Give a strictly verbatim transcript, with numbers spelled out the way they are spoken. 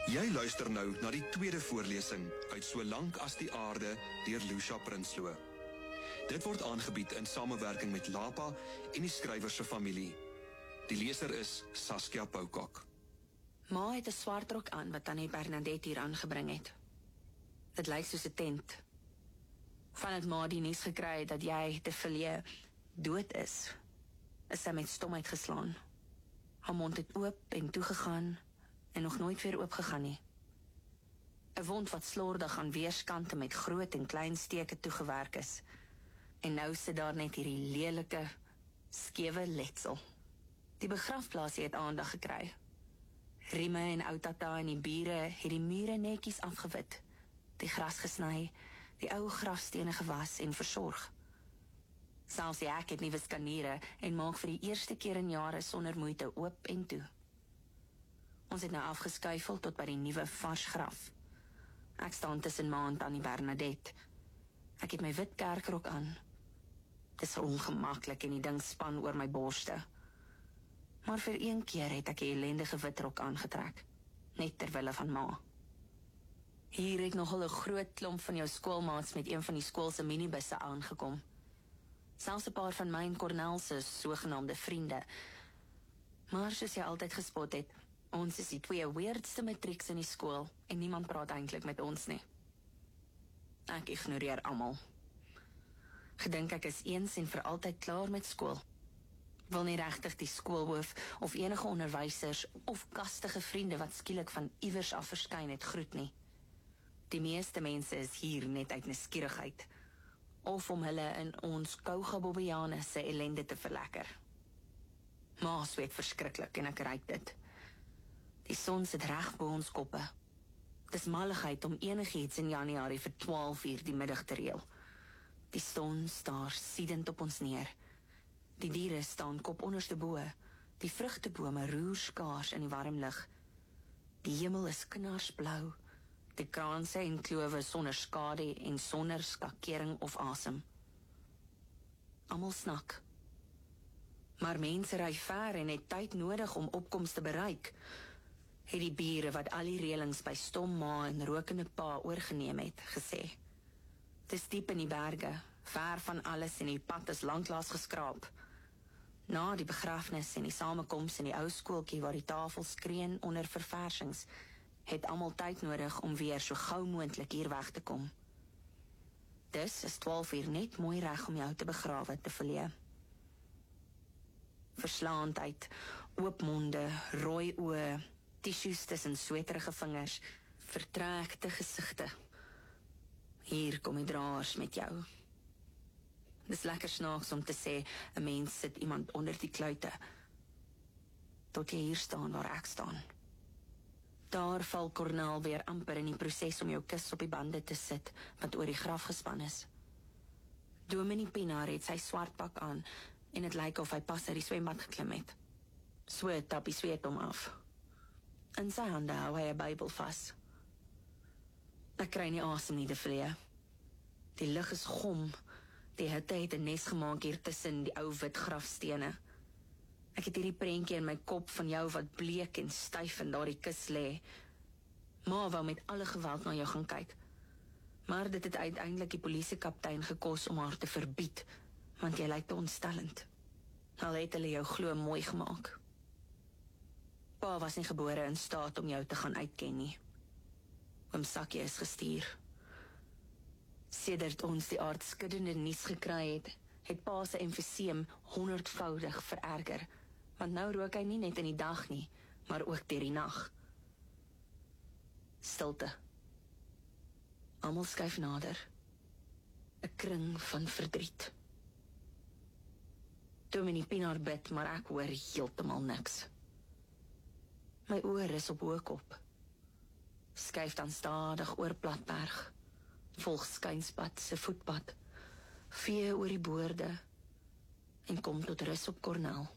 Jy luister nou na die tweede voorlesing uit So lank as die aarde deur Lucia Prinsloo. Dit word aangebied in samewerking met Lapa en die skrywer se familie. Die leser is Saskia Poukak. Ma het 'n swart rok aan wat Tannie Bernadette hier aangebring het. Dit lyk soos 'n tent. Vandat Ma die nuus gekry het dat jy te Villiers dood is, is sy met stomheid geslaan. Haar mond het oop en toegegaan en nog nooit weer oopgegaan nie. 'n Wond wat slordig aan weerskante met groot en klein steke toegewerk is. En nou sit daar net hierdie lelike, skewe letsel. Die begrafplaas het aandag gekry. Rieme en ou tata en die bure het die mure netjies afgewit, die gras gesny, die ou grafstene gewas en versorg. Selfs die hek het nuwe skaniere en maak vir die eerste keer in jare sonder moeite oop en toe. Ons het nou afgeskuifel tot by die nuwe vars graf. Ek staan tussen Ma en Tannie Bernadette. Ek het my wit kerkrok aan. Dis ongemaklik en die ding span oor my borste. Maar vir een keer het ek die ellendige witrok aangetrek, net ter wille van Ma. Hier het nogal 'n groot klomp van jou skoolmaats met een van die skool se minibusse aangekom. Selfs 'n paar van my en Cornel se sogenaamde vriende. Maar soos jy altyd gespot het, ons is die twee weirdste matrieks in die skool en niemand praat eintlik met ons nie. Ek ignoreer almal. Gedink ek is eens en vir altyd klaar met skool. Wil nie regtig die skoolhoof of enige onderwysers of kastige vriende wat skielik van iewers af verskyn het groet nie. Die meeste mense is hier net uit nuuskierigheid of om hulle in ons Kouga-Bobbejaane se ellende te verlekker. Ma sweet verskriklik en ek ruik dit. Die son sit reg bo ons koppe. Dis malligheid om enigiets in Januarie vir twaalf uur die middag te reël. Die son staar siedend op ons neer. Die diere staan kop onderste bo. Die vrugtebome roer skaars in die warm lig. Die hemel is knarsblou. Die kraanse en klowe sonder skade en sonder skakering of asem. Almal snak. Maar mense ry ver en het tyd nodig om opkoms te bereik. Het die bure wat al die reëlings by stom Ma en rokende pa oorgeneem het, gesê. Dis diep in die berge, ver van alles en die pad is lanklaas geskraap. Na die begrafnis en die samekoms in die ou skooltjie waar die tafel skreeu onder verversings, het almal tyd nodig om weer so gou moontlik hier weg te kom. Dis is twaalf uur net mooi reg om jou te begrawe te Villiers. Verslaandheid, oop monde, rooi oë, tissues tussen sweterige vingers, vertraagde gesigte. Hier kom die draers met jou. Dis lekker snaaks om te sê, 'n mens sit iemand onder die kluite. Tot jy hier staan waar ek staan. Daar val Cornel weer amper in die proses om jou kus op die bande te sit, wat oor die graf gespan is. Dominee Pinaar het sy swart pak aan, en het lyk of hy pas uit die swembad geklim het. So tap die sweet hom af. In sy hande hou hy 'n Bybel vas. Ek kry nie asem nie, de Villiers. Die lug is gom. Die hitte het 'n nes gemaak hier tussen die ou wit grafstene. Ek het hierdie prentjie in my kop van jou wat bleek en styf in daardie kus lê. Ma wou met alle geweld na jou gaan kyk. Maar dit het uiteindelik die polisiekaptein gekos om haar te verbied, want jy lyk te ontstellend. Al het hulle jou glo mooi gemaak. Pa was nie gebore in staat om jou te gaan uitken nie. Oom Sakkie is gestuur. Sedert ons die aardskuddende nuus gekry het, het pa se emfyseem honderdvoudig vererger, want nou rook hy nie net in die dag nie, maar ook deur die nag. Stilte. Almal skuif nader. 'n Kring van verdriet. Dominee Pinaar bid, maar ek hoor heeltemal niks. My oor is op hoë kop. Skuif dan stadig oor Platberg, volg Skynspad se voetpad, vee oor die boorde en kom tot rus op Cornel.